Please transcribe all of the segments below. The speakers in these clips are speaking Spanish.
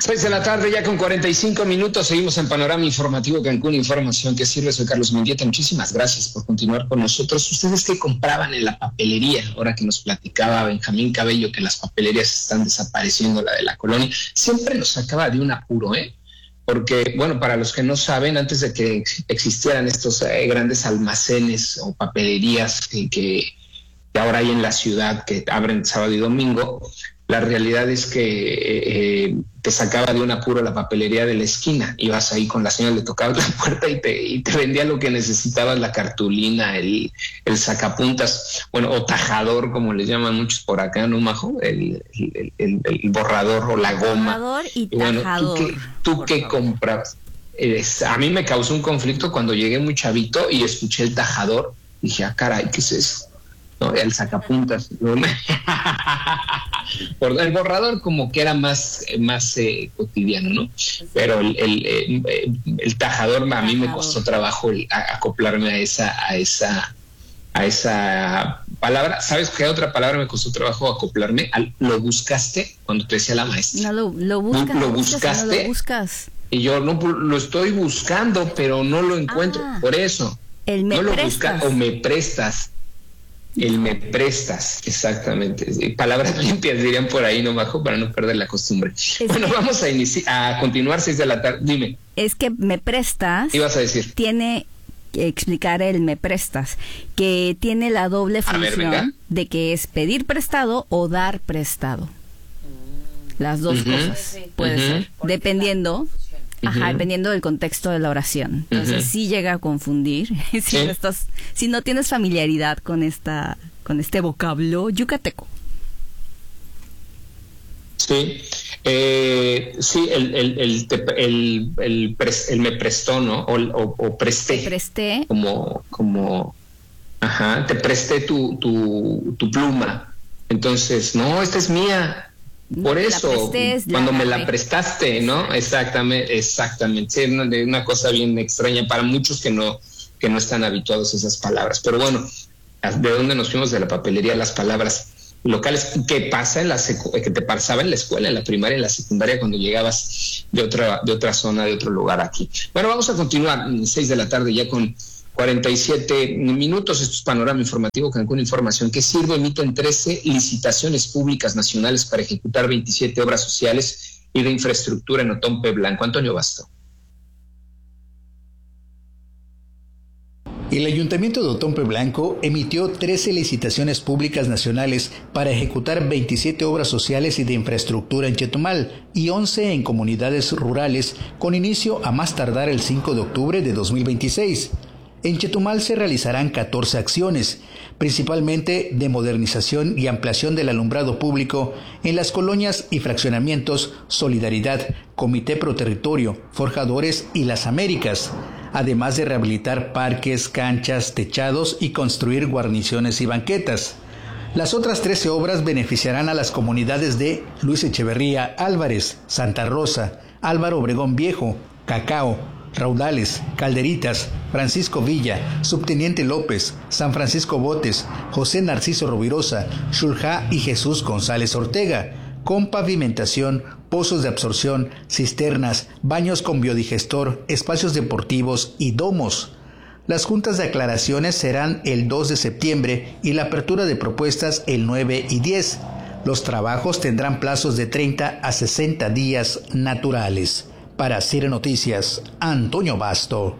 6 de la tarde, ya con 45 minutos, seguimos en Panorama Informativo Cancún, información que sirve. Soy Carlos Mendieta, muchísimas gracias por continuar con nosotros. ¿Ustedes qué compraban en la papelería? Ahora que nos platicaba Benjamín Cabello que las papelerías están desapareciendo, la de la colonia, siempre nos sacaba de un apuro, porque, bueno, para los que no saben, antes de que existieran estos grandes almacenes o papelerías que ahora hay en la ciudad, que abren sábado y domingo, la realidad es que te sacaba de un apuro la papelería de la esquina. Ibas ahí con la señora, le tocabas la puerta y te vendía lo que necesitabas, la cartulina, el sacapuntas, bueno, o tajador, como les llaman muchos por acá, ¿no, Majo? El borrador o la goma. Borrador y tajador. Bueno, ¿tú qué comprabas? A mí me causó un conflicto cuando llegué muy chavito y escuché el tajador. Dije, caray, ¿qué es eso? No, el sacapuntas. El borrador como que era más cotidiano, ¿no? Pero el tajador a mí me costó trabajo acoplarme a esa palabra. ¿Sabes qué otra palabra me costó trabajo acoplarme? ¿Lo buscaste? Cuando te decía la maestra. No, lo buscas. ¿Lo buscaste? No lo buscas. Y yo no lo estoy buscando, pero no lo encuentro. Por eso. El me no prestas. Lo buscas o me prestas. El me prestas, exactamente. Palabras limpias dirían por ahí, ¿no, Majo? Para no perder la costumbre. Vamos a continuar 6 de la tarde. Dime. Es que me prestas. ¿Qué ibas a decir? Tiene que explicar el me prestas, que tiene la doble función de que es pedir prestado o dar prestado. Las dos cosas. Puede ser. Dependiendo. Dependiendo del contexto de la oración. Entonces sí llega a confundir si no tienes familiaridad con este vocablo yucateco. Sí, el me prestó, ¿no? O presté. Te presté. Como te presté tu pluma. Entonces, no, esta es mía. Por eso, cuando me la prestaste, ¿no? Exactamente. Sí, una cosa bien extraña para muchos que no están habituados a esas palabras. Pero bueno, ¿de dónde nos fuimos? De la papelería, las palabras locales. ¿Qué pasa que te pasaba en la escuela, en la primaria, en la secundaria, cuando llegabas de otra zona, de otro lugar aquí? Bueno, vamos a continuar, 6 de la tarde, ya con 47 minutos. Esto es Panorama Informativo Cancún, información que sirve. Emiten 13 licitaciones públicas nacionales para ejecutar 27 obras sociales y de infraestructura en Otompe Blanco. Antonio Basto. El Ayuntamiento de Otompe Blanco emitió 13 licitaciones públicas nacionales para ejecutar 27 obras sociales y de infraestructura en Chetumal y 11 en comunidades rurales, con inicio a más tardar el 5 de octubre de 2026. En Chetumal se realizarán 14 acciones, principalmente de modernización y ampliación del alumbrado público en las colonias y fraccionamientos Solidaridad, Comité Pro Territorio, Forjadores y Las Américas, además de rehabilitar parques, canchas, techados y construir guarniciones y banquetas. Las otras 13 obras beneficiarán a las comunidades de Luis Echeverría Álvarez, Santa Rosa, Álvaro Obregón Viejo, Cacao, Raudales, Calderitas, Francisco Villa, Subteniente López, San Francisco Botes, José Narciso Rovirosa, Xuljá y Jesús González Ortega, con pavimentación, pozos de absorción, cisternas, baños con biodigestor, espacios deportivos y domos. Las juntas de aclaraciones serán el 2 de septiembre y la apertura de propuestas el 9 y 10. Los trabajos tendrán plazos de 30 a 60 días naturales. Para CIRE Noticias, Antonio Basto.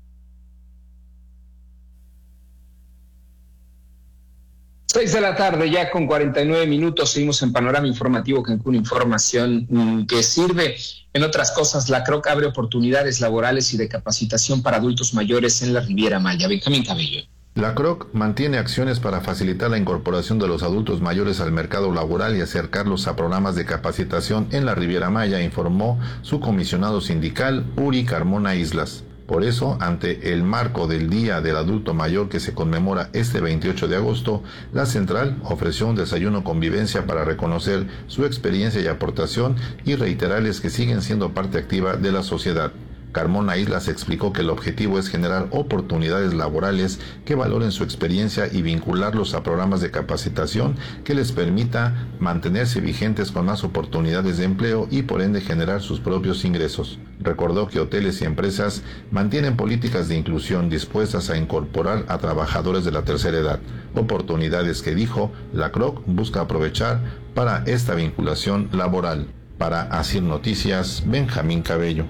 6 de la tarde, ya con 49 minutos, seguimos en Panorama Informativo Cancún, información que sirve. En otras cosas, la CROC abre oportunidades laborales y de capacitación para adultos mayores en la Riviera Maya. Benjamín Cabello. La CROC mantiene acciones para facilitar la incorporación de los adultos mayores al mercado laboral y acercarlos a programas de capacitación en la Riviera Maya, informó su comisionado sindical Uri Carmona Islas. Por eso, ante el marco del Día del Adulto Mayor que se conmemora este 28 de agosto, la central ofreció un desayuno convivencia para reconocer su experiencia y aportación y reiterarles que siguen siendo parte activa de la sociedad. Carmona Islas explicó que el objetivo es generar oportunidades laborales que valoren su experiencia y vincularlos a programas de capacitación que les permita mantenerse vigentes con más oportunidades de empleo y por ende generar sus propios ingresos. Recordó que hoteles y empresas mantienen políticas de inclusión dispuestas a incorporar a trabajadores de la tercera edad, oportunidades que, dijo, la CROC busca aprovechar para esta vinculación laboral. Para Asir Noticias, Benjamín Cabello.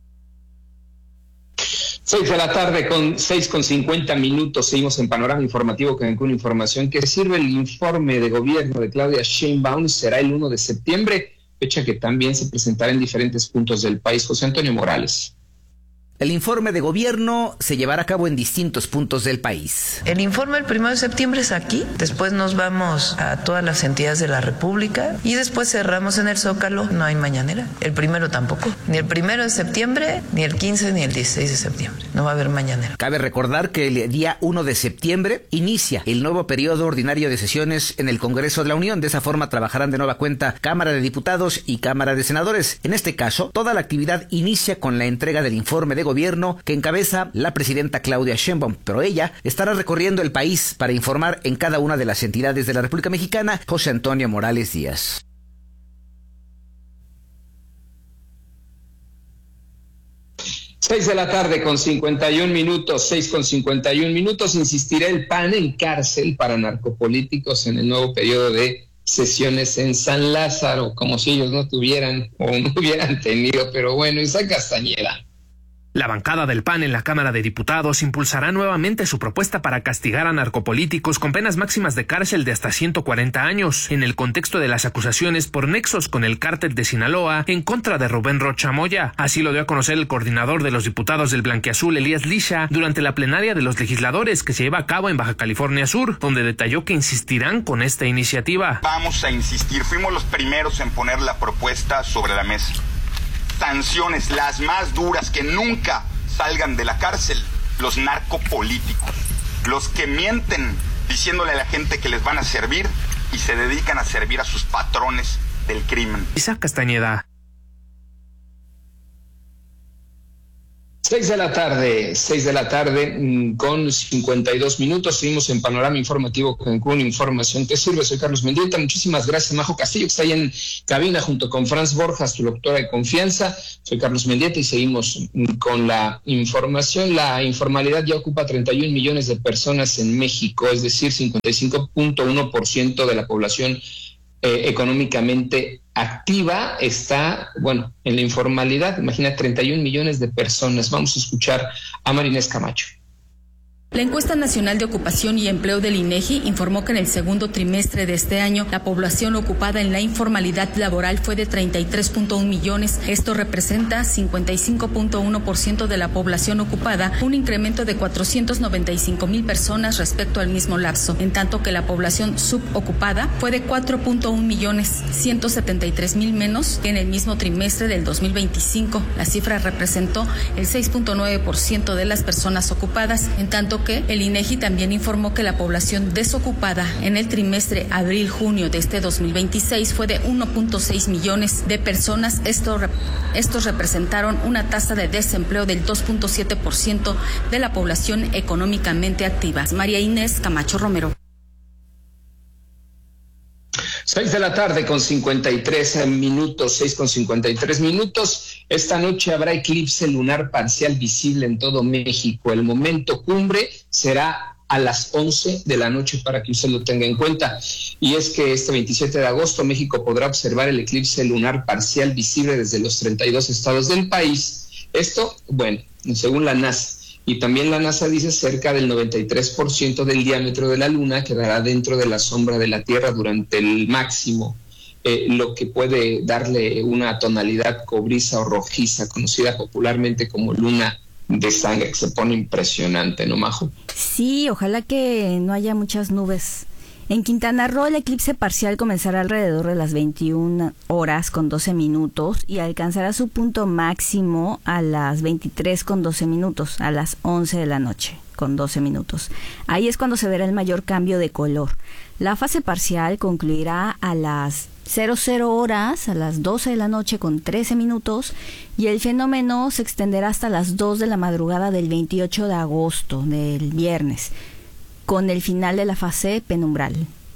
6 de la tarde con 6:50. Seguimos en Panorama Informativo Cancún. Información que sirve el informe de gobierno de Claudia Sheinbaum. Será el 1 de septiembre, fecha que también se presentará en diferentes puntos del país. José Antonio Morales. El informe de gobierno se llevará a cabo en distintos puntos del país. El informe el 1 de septiembre es aquí, después nos vamos a todas las entidades de la República y después cerramos en el Zócalo. No hay mañanera, el 1 tampoco, ni el 1 de septiembre, ni el 15, ni el 16 de septiembre, no va a haber mañanera. Cabe recordar que el día 1 de septiembre inicia el nuevo periodo ordinario de sesiones en el Congreso de la Unión. De esa forma trabajarán de nueva cuenta Cámara de Diputados y Cámara de Senadores. En este caso, toda la actividad inicia con la entrega del informe de gobierno que encabeza la presidenta Claudia Sheinbaum, pero ella estará recorriendo el país para informar en cada una de las entidades de la República Mexicana. José Antonio Morales Díaz. Seis de la tarde con 51 minutos, 6:51. Insistirá el PAN en cárcel para narcopolíticos en el nuevo periodo de sesiones en San Lázaro, como si ellos no tuvieran o no hubieran tenido, pero bueno, Isaac Castañeda. La bancada del PAN en la Cámara de Diputados impulsará nuevamente su propuesta para castigar a narcopolíticos con penas máximas de cárcel de hasta 140 años, en el contexto de las acusaciones por nexos con el cártel de Sinaloa en contra de Rubén Rocha Moya. Así lo dio a conocer el coordinador de los diputados del Blanquiazul, Elías Lisha, durante la plenaria de los legisladores que se lleva a cabo en Baja California Sur, donde detalló que insistirán con esta iniciativa. Vamos a insistir, fuimos los primeros en poner la propuesta sobre la mesa. Sanciones, las más duras, que nunca salgan de la cárcel, los narcopolíticos, los que mienten diciéndole a la gente que les van a servir y se dedican a servir a sus patrones del crimen. Isaac Castañeda. 6 de la tarde con 52 minutos. Seguimos en Panorama Informativo Cancún, información que sirve. Soy Carlos Mendieta. Muchísimas gracias, Majo Castillo, que está ahí en cabina junto con Franz Borjas, tu doctora de confianza. Soy Carlos Mendieta y seguimos con la información. La informalidad ya ocupa 31 millones de personas en México, es decir, 55.1% de la población económicamente activa está, en la informalidad. Imagina 31 millones de personas. Vamos a escuchar a Marinés Camacho. La encuesta nacional de ocupación y empleo del INEGI informó que en el segundo trimestre de este año la población ocupada en la informalidad laboral fue de 33.1 millones. Esto representa 55.1% de la población ocupada, un incremento de 495,000 personas respecto al mismo lapso, en tanto que la población subocupada fue de 4.1 millones, 173,000 menos que en el mismo trimestre del 2025. La cifra representó el 6.9% de las personas ocupadas, en tanto que el INEGI también informó que la población desocupada en el trimestre abril-junio de este 2026 fue de 1.6 millones de personas. Estos representaron una tasa de desempleo del 2.7% de la población económicamente activa. María Inés Camacho Romero. 6 de la tarde con 53 minutos, 6:53. Esta noche habrá eclipse lunar parcial visible en todo México. El momento cumbre será a las 11 de la noche para que usted lo tenga en cuenta. Y es que este 27 de agosto México podrá observar el eclipse lunar parcial visible desde los 32 estados del país. Esto, según la NASA. Y también la NASA dice cerca del 93% del diámetro de la Luna quedará dentro de la sombra de la Tierra durante el máximo, lo que puede darle una tonalidad cobriza o rojiza, conocida popularmente como luna de sangre, que se pone impresionante, ¿no, Majo? Sí, ojalá que no haya muchas nubes. En Quintana Roo, el eclipse parcial comenzará alrededor de las 21 horas con 12 minutos y alcanzará su punto máximo a las 23 con 12 minutos, a las 11 de la noche con 12 minutos. Ahí es cuando se verá el mayor cambio de color. La fase parcial concluirá a las 00 horas, a las 12 de la noche con 13 minutos, y el fenómeno se extenderá hasta las 2 de la madrugada del 28 de agosto, del viernes, con el final de la fase penumbral.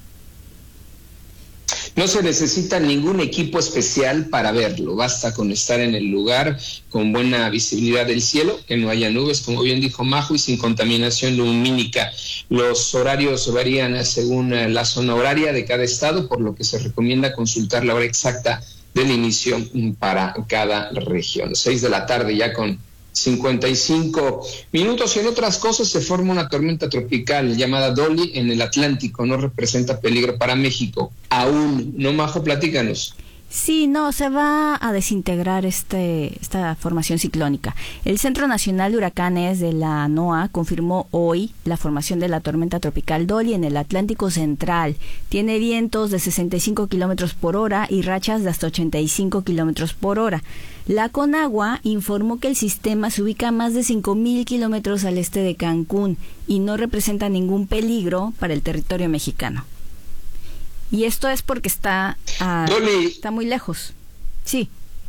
No se necesita ningún equipo especial para verlo, basta con estar en el lugar con buena visibilidad del cielo, que no haya nubes, como bien dijo Majo, y sin contaminación lumínica. Los horarios varían según la zona horaria de cada estado, por lo que se recomienda consultar la hora exacta del inicio para cada región. 6 de la tarde ya con 55 minutos. Y en otras cosas, se forma una tormenta tropical llamada Dolly en el Atlántico. No representa peligro para México aún, ¿no, Majo? Platícanos. Sí, no, se va a desintegrar esta formación ciclónica. El Centro Nacional de Huracanes de la NOAA confirmó hoy la formación de la tormenta tropical Dolly en el Atlántico Central. Tiene vientos de 65 kilómetros por hora y rachas de hasta 85 kilómetros por hora. La Conagua informó que el sistema se ubica a más de 5.000 kilómetros al este de Cancún y no representa ningún peligro para el territorio mexicano. Y esto es porque está muy lejos. Sí.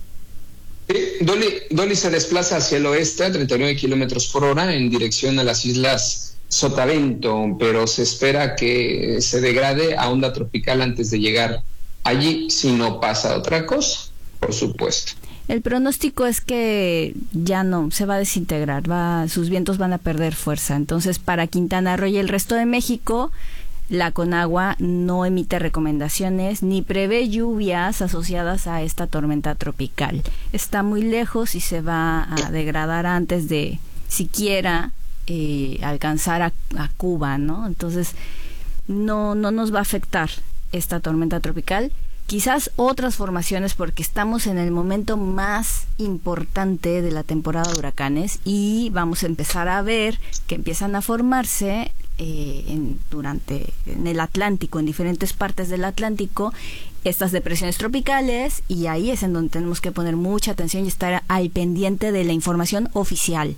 Dolly se desplaza hacia el oeste a 39 kilómetros por hora en dirección a las islas Sotavento, pero se espera que se degrade a onda tropical antes de llegar allí, si no pasa otra cosa, por supuesto. El pronóstico es que ya no, se va a desintegrar, sus vientos van a perder fuerza. Entonces, para Quintana Roo y el resto de México, la Conagua no emite recomendaciones ni prevé lluvias asociadas a esta tormenta tropical. Está muy lejos y se va a degradar antes de siquiera alcanzar a Cuba, ¿no? Entonces, no nos va a afectar esta tormenta tropical. Quizás otras formaciones, porque estamos en el momento más importante de la temporada de huracanes y vamos a empezar a ver que empiezan a formarse en el Atlántico, en diferentes partes del Atlántico, estas depresiones tropicales, y ahí es en donde tenemos que poner mucha atención y estar al pendiente de la información oficial.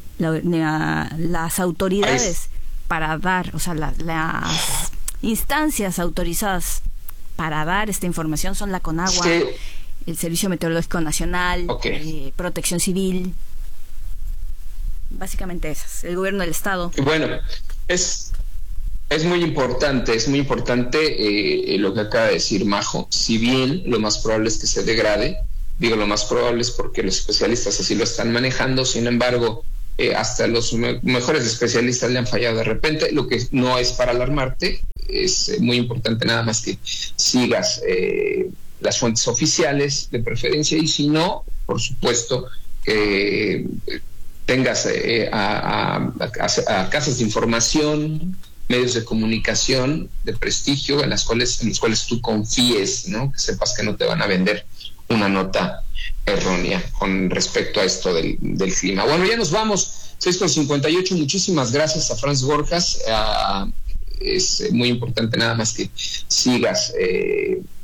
Las autoridades para dar, o sea, las instancias autorizadas para dar esta información son la Conagua, el Servicio Meteorológico Nacional, Protección Civil, básicamente esas, el gobierno del estado. Bueno, es muy importante lo que acaba de decir Majo. Si bien lo más probable es que se degrade, digo lo más probable es porque los especialistas así lo están manejando, sin embargo, hasta los mejores especialistas le han fallado de repente, lo que no es para alarmarte. Es muy importante nada más que sigas las fuentes oficiales de preferencia, y si no, por supuesto, que tengas a casas de información, medios de comunicación de prestigio en los cuales tú confíes, ¿no? Que sepas que no te van a vender una nota errónea con respecto a esto del clima. Bueno, ya nos vamos, 6:58. Muchísimas gracias a Franz Borjas. Es muy importante nada más que sigas